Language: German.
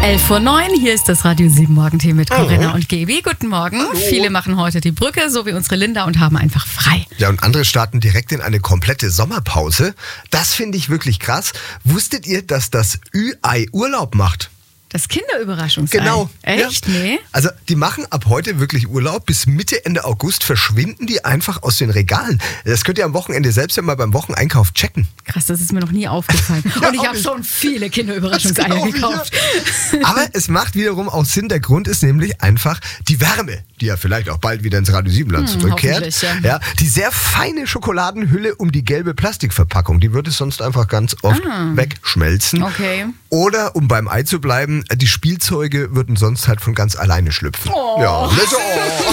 11:09 Uhr, hier ist das Radio 7 Morgentee mit Corinna und Gaby. Guten Morgen. Hallo. Viele machen heute die Brücke, so wie unsere Linda, und haben einfach frei. Ja, und andere starten direkt in eine komplette Sommerpause. Das finde ich wirklich krass. Wusstet ihr, dass das Ü-Ei Urlaub macht? Das Kinderüberraschungsei. Genau. Echt? Ja. Nee? Also die machen ab heute wirklich Urlaub. Bis Mitte, Ende August verschwinden die einfach aus den Regalen. Das könnt ihr am Wochenende selbst ja mal beim Wocheneinkauf checken. Krass, das ist mir noch nie aufgefallen. Ja, und ich auch habe nicht. schon viele Kinderüberraschungseier gekauft. Aber es macht wiederum auch Sinn. Der Grund ist nämlich einfach die Wärme, die ja vielleicht auch bald wieder ins Radio Siebenland zurückkehrt. hoffentlich, ja. Ja, die sehr feine Schokoladenhülle um die gelbe Plastikverpackung, die würde sonst einfach ganz oft wegschmelzen. Okay. Oder, um beim Ei zu bleiben, die Spielzeuge würden sonst halt von ganz alleine schlüpfen. Oh. Ja,